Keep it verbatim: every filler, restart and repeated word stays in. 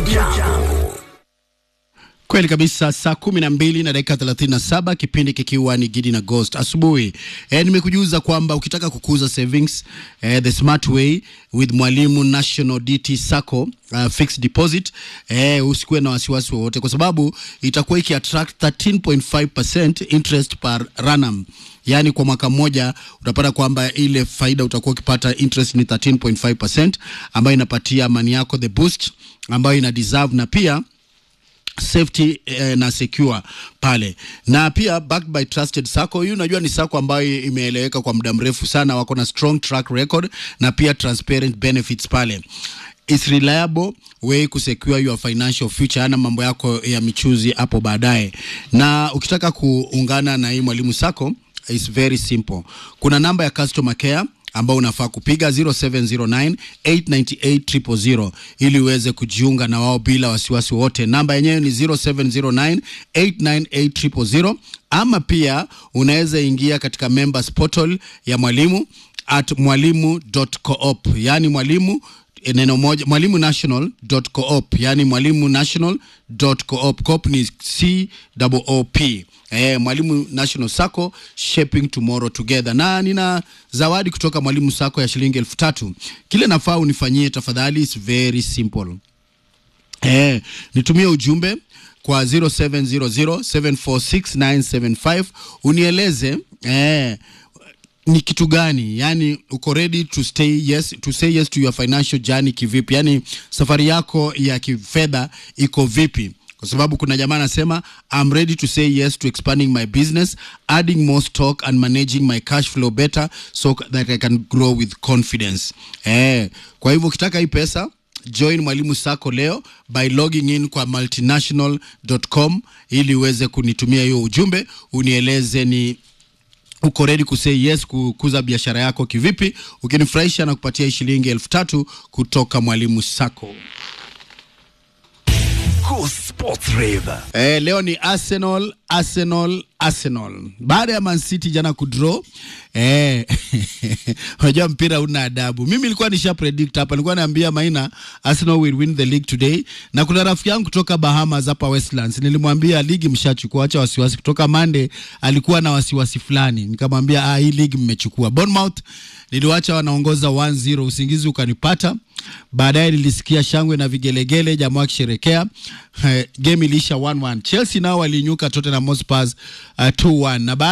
Jambo. Kweli kabisa, saa kumi na mbili na dakika thelathini na saba, kipindi kikiwa ni Gidi na Ghost asubuhi. Eh, nimekujuza kwamba ukitaka kukuza savings eh, the smart way with Mwalimu National D T Sacco uh, fixed deposit, eh, usikuwe na wasiwasi wowote kwa sababu itakuwa iki attract thirteen point five percent interest per annum. Yani kwa mwaka mmoja utapata kwamba ile faida utakuwa ukipata interest ni thirteen point five percent ambayo inapatia mani yako the boost ambayo ina deserve, na pia safety eh, na secure pale, na pia backed by trusted Sacco. Hiyo unajua ni Sacco ambayo imeeleweka kwa muda mrefu sana, wako na strong track record na pia transparent benefits pale. It's reliable way to secure your financial future, ana mambo yako ya michuzi hapo baadaye. Na ukitaka kuungana na hii Mwalimu Sacco, it's very simple. Kuna namba ya customer care ambao unafaa kupiga zero seven zero nine eight nine eight zero zero zero ili uweze kujiunga na wao bila wasiwasi wote. Namba yenyewe ni zero seven zero nine eight nine eight zero zero zero, ama pia unaweza ingia katika members portal ya Mwalimu at mwalimu dot coop, yani mwalimu neno moja mwalimu national dot coop, yani mwalimu national dot coop. Coop ni C O O P. Eh, Mwalimu National Sacco, shaping tomorrow together. Na nina zawadi kutoka Mwalimu Sacco ya shilingi elfu tatu. Kile nafaa unifanyie tafadhali is very simple. Eh, nitumie ujumbe kwa zero seven zero zero seven four six nine seven five, unieleze eh ni kitu gani, yani uko ready to stay yes to say yes to your financial journey kivipi, yani safari yako ya kifedha iko vipi. Kwa sababu kuna jamaa anasema I'm ready to say yes to expanding my business, adding more stock and managing my cash flow better so that I can grow with confidence. Eh, kwa hivyo ukitaka hii pesa, join Mwalimu Sacco leo by logging in kwa multinational dot com ili uweze kunitumia hiyo ujumbe, unieleze ni uko ready ku say yes kukuza biashara yako kivipi. Ukinifurahisha na kupatia shilingi elfu tatu kutoka Mwalimu Sacco. Sports Rave. Eh, leo ni Arsenal, Arsenal, Arsenal. Baada ya Man City jana kudraw, eh, unajua mpira una adabu. Mimi nilikuwa nisha predict hapa, nilikuwa naambia Maina Arsenal will win the league today. Na kuna rafiki yangu kutoka Bahamas hapa Westlands, nilimwambia ligi mshachukua, acha wasiwasi. Kutoka Monday alikuwa na wasiwasi fulani. Nikamwambia ah, hii ligi mmechukua. Bournemouth niliwacha wanaongoza one zero, usingizi ukanipata. Baadaye nilisikia shangwe na vigelegele, jamaa wakisherekea. Game ilisha one one. Chelsea nao walinyuka Tottenham Hotspur uh, two one. Na